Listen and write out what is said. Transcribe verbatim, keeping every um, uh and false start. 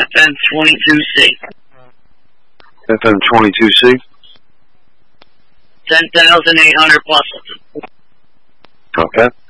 M twenty-two C. F M twenty-two C? ten thousand eight hundred plus. Okay.